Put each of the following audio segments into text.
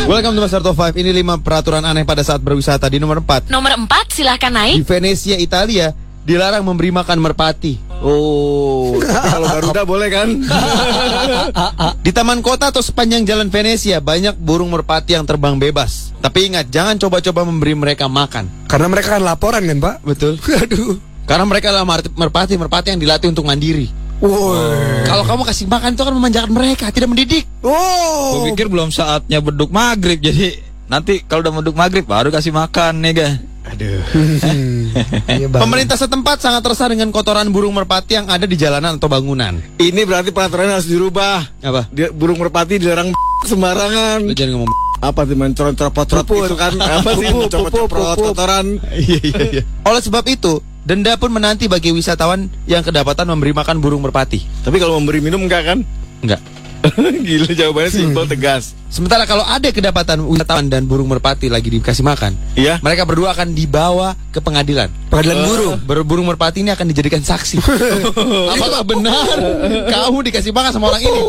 Welcome to Master Top 5. Ini 5 peraturan aneh pada saat berwisata. Di nomor 4. Nomor 4, silahkan Di naik. Venesia, Italia, dilarang memberi makan merpati. Oh, tapi kalau Garuda boleh kan? Di taman kota atau sepanjang jalan Venesia, banyak burung merpati yang terbang bebas. Tapi ingat, jangan coba-coba memberi mereka makan. Karena mereka kan laporan kan, Pak? Betul. Aduh. Karena mereka adalah merpati yang dilatih untuk mandiri. Woi. Kalau kamu kasih makan itu akan memanjakan mereka, tidak mendidik. Oh. Gue pikir belum saatnya beduk maghrib, jadi nanti kalau udah beduk maghrib baru kasih makan nih ga. Aduh. Iya, Bang. Pemerintah setempat sangat resah dengan kotoran burung merpati yang ada di jalanan atau bangunan. Ini berarti peraturannya harus dirubah. Apa? Burung merpati dilarang sembarangan. Lu jangan ngomong. Apa sih main coron-coron itu kan? Apa sih coron-coron kotoran? Iya. Oleh sebab itu, denda pun menanti bagi wisatawan yang kedapatan memberi makan burung merpati. Tapi kalau memberi minum enggak kan? Enggak. Gila, jawabannya simpel tegas. Sementara kalau ada kedapatan wisatawan dan burung merpati lagi dikasih makan, Iya. mereka berdua akan dibawa ke pengadilan. Pengadilan burung. Burung merpati ini akan dijadikan saksi. Apakah benar kamu dikasih makan sama orang ini?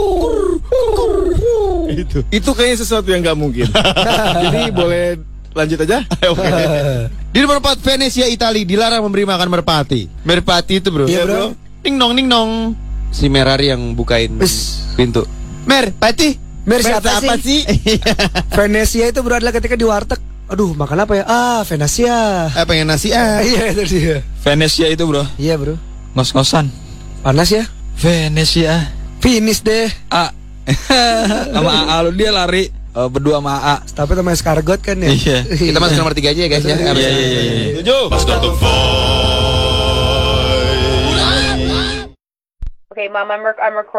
Itu kayaknya sesuatu yang nggak mungkin. Jadi boleh lanjut aja. Oke. Di nomor 4, Venesia, Italia, dilarang memberi makan merpati. Merpati itu, bro. Iya, bro. Ding dong. Si Merari yang bukain pintu. Merpati. Mer, siapa sih? Venesia itu bro adalah ketika di warteg. Aduh, makan apa ya? Venesia. Pengen nasi Iya, itu dia. Venesia itu bro, Iya, bro. ngos-ngosan. Panas ya? Venesia. Finish deh. Sama AA lu dia lari berdua sama AA. Tapi teman escargot kan ya? Iya. Kita masuk ke nomor 3 aja ya guys ya. Iya. 7. Okay, Mom, I'm recording.